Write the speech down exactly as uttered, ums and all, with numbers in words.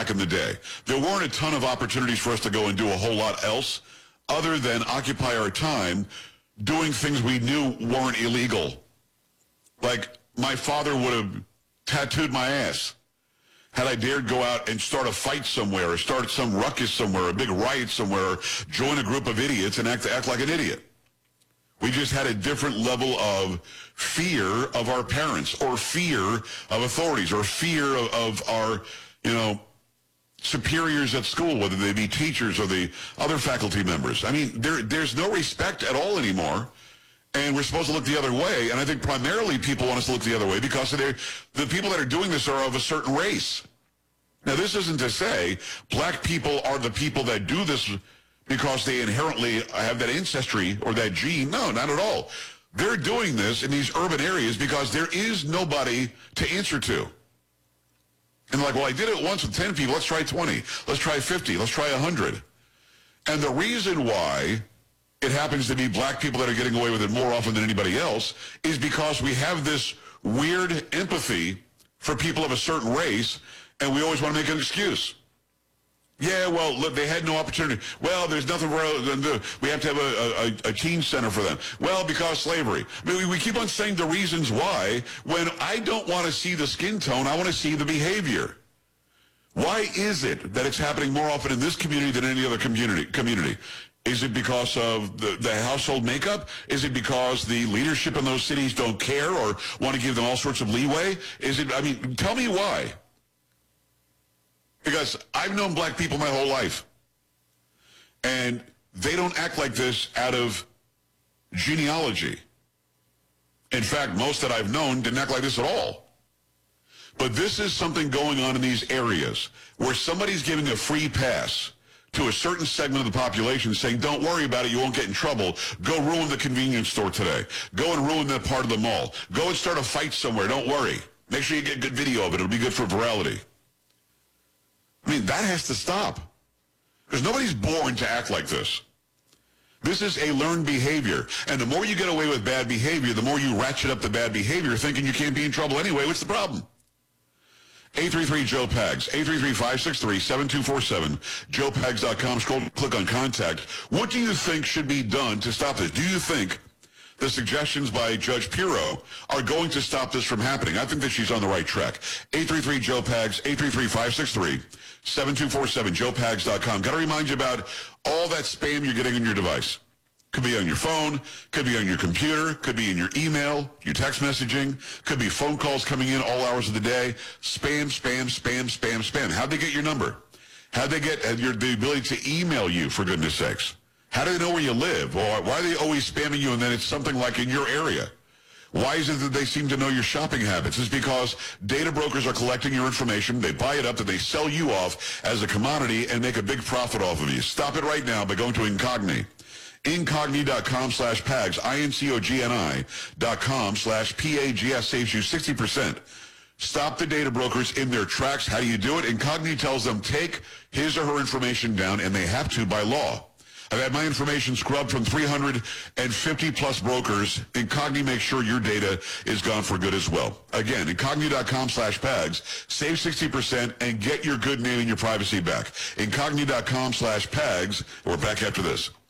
back in the day. There weren't a ton of opportunities for us to go and do a whole lot else other than occupy our time doing things we knew weren't illegal. Like, my father would have tattooed my ass had I dared go out and start a fight somewhere or start some ruckus somewhere, a big riot somewhere, or join a group of idiots and act, act like an idiot. We just had a different level of fear of our parents or fear of authorities or fear of, of our, you know, superiors at school, whether they be teachers or the other faculty members. I mean, there, there's no respect at all anymore, and we're supposed to look the other way, and I think primarily people want us to look the other way because the people that are doing this are of a certain race. Now, this isn't to say black people are the people that do this because they inherently have that ancestry or that gene. No, not at all. They're doing this in these urban areas because there is nobody to answer to. And like, well, I did it once with ten people. Let's try twenty. Let's try fifty. Let's try one hundred. And the reason why it happens to be black people that are getting away with it more often than anybody else is because we have this weird empathy for people of a certain race, and we always want to make an excuse. Yeah, well, look, they had no opportunity. Well, there's nothing for them to do. We have to have a, a, a teen center for them. Well, because slavery. I mean, we keep on saying the reasons why when I don't want to see the skin tone, I want to see the behavior. Why is it that it's happening more often in this community than any other community? community? Is it because of the, the household makeup? Is it because the leadership in those cities don't care or want to give them all sorts of leeway? Is it, I mean, tell me why. Because I've known black people my whole life. And they don't act like this out of genealogy. In fact, most that I've known didn't act like this at all. But this is something going on in these areas where somebody's giving a free pass to a certain segment of the population saying, don't worry about it, you won't get in trouble. Go ruin the convenience store today. Go and ruin that part of the mall. Go and start a fight somewhere, don't worry. Make sure you get good video of it, it'll be good for virality. I mean, that has to stop. Because nobody's born to act like this. This is a learned behavior. And the more you get away with bad behavior, the more you ratchet up the bad behavior, thinking you can't be in trouble anyway. What's the problem? eight three three, Joe Pags, eight three three, five six three, seven two four seven, joe pags dot com. Scroll, click on contact. What do you think should be done to stop this? Do you think the suggestions by Judge Pirro are going to stop this from happening? I think that she's on the right track. eight three three, Joe Pags, eight three three, five six three, seven two four seven, joe pags dot com. Got to remind you about all that spam you're getting on your device. Could be on your phone, could be on your computer, could be in your email, your text messaging, could be phone calls coming in all hours of the day. Spam, spam, spam, spam, spam. How'd they get your number? How'd they get uh, your, the ability to email you, for goodness sakes? How do they know where you live? Or why are they always spamming you and then it's something like in your area? Why is it that they seem to know your shopping habits? It's because data brokers are collecting your information, they buy it up, and they sell you off as a commodity and make a big profit off of you. Stop it right now by going to Incogni. Incogni dot com slash Pags, I N C O G N I dot com slash P A G S saves you sixty percent. Stop the data brokers in their tracks. How do you do it? Incogni tells them take his or her information down, and they have to by law. I've had my information scrubbed from three hundred fifty plus brokers. Incogni makes sure your data is gone for good as well. Again, Incogni dot com slash Pags. Save sixty percent and get your good name and your privacy back. Incogni dot com slash Pags. We're back after this.